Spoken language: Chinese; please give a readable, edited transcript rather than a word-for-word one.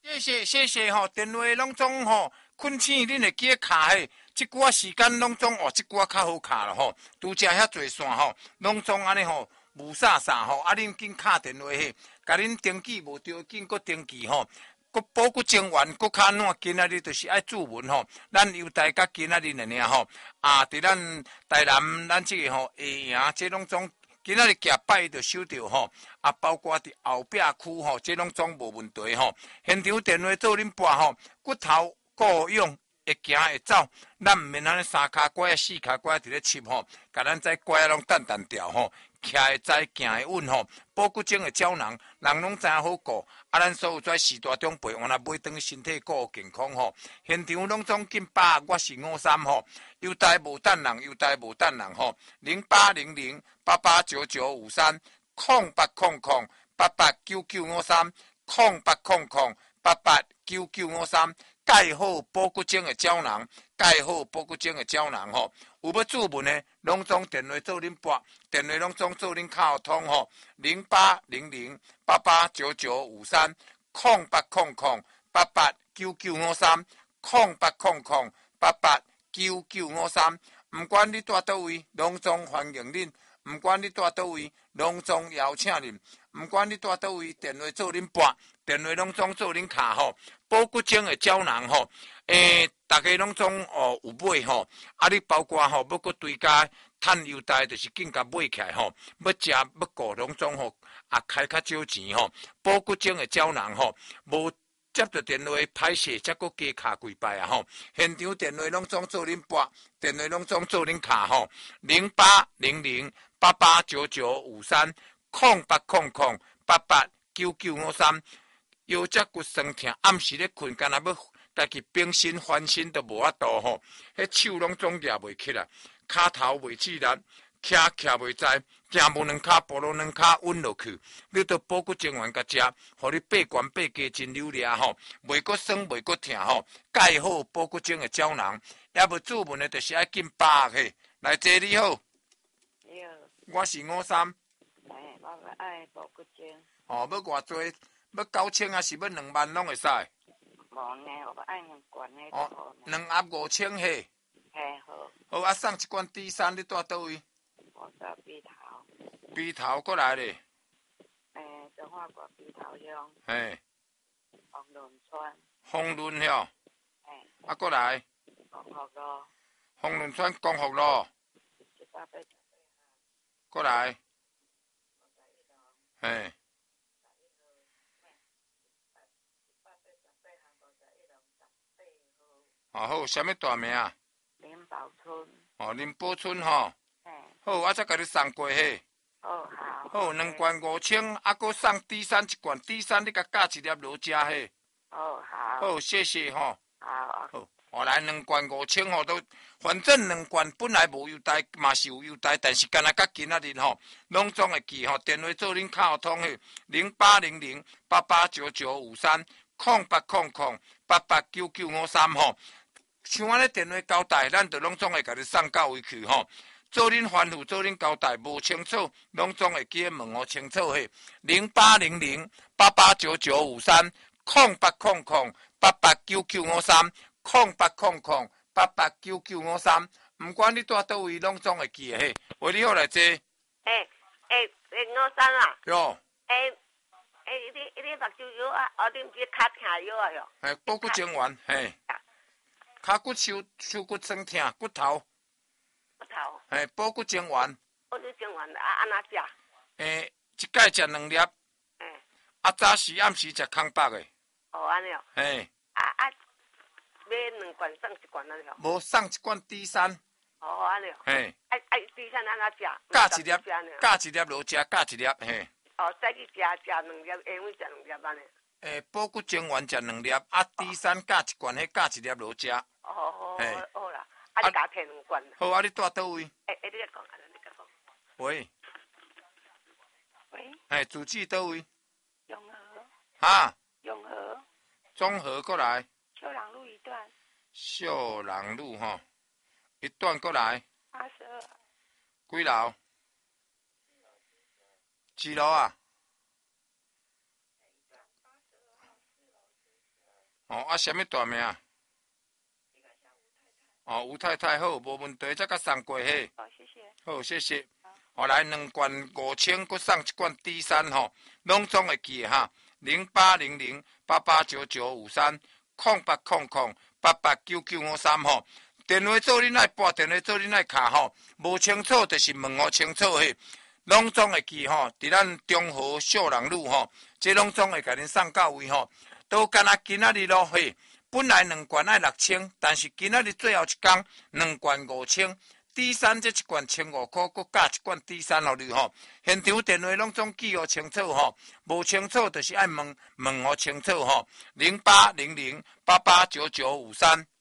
谢谢吼，电话拢总吼困醒，恁会记得卡嘿。即句仔时间拢总即句仔较好卡了吼。拄则遐侪线吼，拢总安尼吼无啥吼。恁紧敲电话嘿，甲恁登记无着紧，搁登记吼。搁保骨精元，搁较烂，今仔日就是爱注文吼。咱优待甲今仔日的尔吼。伫咱台南，咱即个吼会赢，即拢总。今仔日行拜就收到吼，包括伫后壁区吼，这拢总无问题吼。现场电话做恁拨吼，骨头够用，会行会走，咱毋免安尼三骹拐四骹拐伫咧切吼，甲咱再拐拢弹掉吼，徛会知行会稳吼。保骨精的胶囊，人拢知影好顾，咱所有跩四大长辈，原来买转身体顾健康吼。现场拢总紧把，我是53吼，优待无等人，优待无等人吼，0800889953，0800889953，盖好保骨精的胶囊，盖好保骨精的胶囊吼。有要注文的，拢总电话做恁拨，电话拢总做恁卡通吼，0800889953，0800889953，毋管你住倒位，拢总欢迎恁；毋管你住倒位，拢总邀请恁；毋管你住倒位，电话做恁拨，电话拢总做恁卡吼。保骨精的胶囊吼，大家拢总有买吼，你包括吼要搁追加趁优待，就是紧甲买起来吼，要食要顾拢总吼开较少钱吼。保骨精的胶囊吼，无接到电话歹势，才搁加卡几摆啊吼。现场电话拢总做恁拨，电话拢总做恁卡吼，0800889953，0800889953。腰脊骨酸痛，暗时咧困，干若要家己平身翻身都无法度吼。迄手拢总举袂起来，骹头袂起力，徛袂知，行无两骹，步路两骹稳落去。你到保骨精元甲食，互你爬悬爬低真溜咧吼，袂阁酸袂阁痛吼。盖好保骨精的胶囊，也无注文的，就是爱紧把握去。来坐你好， 你好， 我是53。 我要爱保骨精。 要偌多？要9000还是要2万拢会使？ 无呢，我爱2罐的。 2盒5000嘿。 嘿，好。 好，送一罐D3，你住倒位？ 我住鼻头。 鼻头过来咧。 中华国鼻头乡。 嘿。 红轮村。 红轮哟。 嘿。 过来。 光复路。 红轮村光复路。 188。 过来。嘿。好，什么大名啊？ 林宝春。 林宝春吼。好，我再甲你送过去。 好。 好，2罐5000，搁送D3一罐，D3你甲加一粒落食嘿。 好。 好，谢谢吼。 好， 来2罐5000吼，都反正2罐本来无优待，嘛是有优待，但是干那甲今仔日吼，拢总会记吼，电话做恁卡通嘿，0800889953，0800889953吼。像安尼电话交代，咱就拢总会甲你送到位去吼。做恁吩咐，做恁交代，无清楚，拢总会记问哦清楚嘿。0800889953，0800889953，毋管你住倒位，拢总会记嘿。喂，你好来坐。 53啊。 哟。 你目睭药啊？你毋是脚疼药啊哟？ 保骨精元嘿。骹骨手骨酸痛，骨头。保骨精元。 保骨精元安怎食？ 一摆食2粒。早时暗时食空白的。 安尼哦。买2罐送1罐安尼哦。 无送1罐D3。 安尼哦。D3安怎食？ 加一粒落食，加一粒嘿。 再去食2粒，下暝食2粒安尼。 保骨精元食2粒，D3加1罐，迄加一粒落食。 好啦，你加摕2罐。 好，你住倒位？ 你来讲，你甲讲。 喂。住址倒位？ 永和。永和。 中和过来。 秀朗路一段。 秀朗路吼，一段过来。 82。 几楼？几楼啊？ 哦，啊，什么大名？哦，吴太太好，无问题，再甲送过去。 好，谢谢。 好，谢谢。好，来2罐5000，佮送一罐 D3吼，拢总会记哈。0800889953，0800889953吼。电话做恁爱拨，电话做恁爱卡吼。无清楚就是问我清楚嘿，拢总会记吼。伫咱中和秀人路吼，这拢总会甲恁送到位吼。都干那今仔日咯嘿。本来2罐爱6000，但是今仔日最后一天2罐5000。D3这一罐1500块，佮加一罐 D3互你吼。现场电话拢总记号清楚吼，无清楚就是爱问互清楚吼。0800889953。